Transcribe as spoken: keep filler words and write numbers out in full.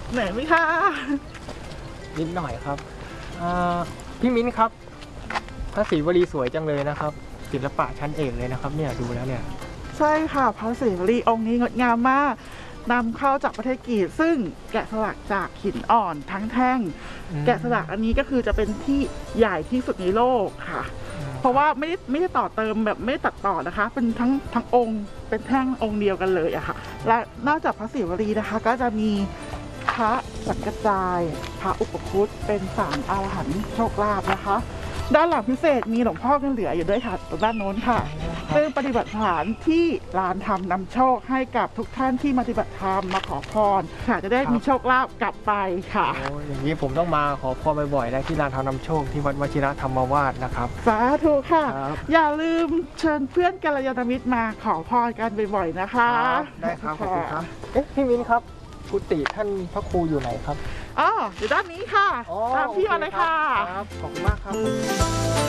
เหนื่อยไหมคะนิดหน่อยครับพี่มิ้นครับพระศรีวลีสวยจังเลยนะครับศิลปะชั้นเอกเลยนะครับเนี่ยดูแล้วเนี่ยใช่ค่ะพระศรีวลีองค์นี้งดงามมากนำเข้าจากประเทศกรีซซึ่งแกะสลักจากหินอ่อนทั้งแท่งแกะสลักอันนี้ก็คือจะเป็นที่ใหญ่ที่สุดในโลกค่ะเพราะว่าไม่ได้ไม่ได้ต่อเติมแบบไม่ได้ตัดต่อนะคะเป็นทั้งทั้งองค์เป็นแท่งองค์เดียวกันเลยอะค่ะและนอกจากพระศรีวลีนะคะก็จะมีพระสังฆจายพระอุปคุตเป็นสามอรหันต์โชคลาภนะคะด้านหลังพิเศษมีหลวงพ่อเงินเหลืออยู่ด้วยค่ะตรงด้านโน้นค่ะซึ่งปฏิบัติฐานที่ลานธรรมนำโชคให้กับทุกท่านที่ปฏิบัติธรรมมาขอพรค่ะจะได้มีโชคลาภกลับไปค่ะโอ้อย่างนี้ผมต้องมาขอพรบ่อยๆแล้วที่ลานธรรมนำโชคที่วัดวชิรธรรมวาสนะครับสาธุค่ะอย่าลืมเชิญเพื่อนกัลยาณมิตรมาขอพรกันบ่อยๆนะคะได้ครับขอบคุณครับเอ๊ะพี่มิ้นครับกุฏิท่านพระครูอยู่ไหนครับอ๋ออยู่ด้านนี้ค่ะตามพี่มาเลยค่ะขอบคุณมากครับ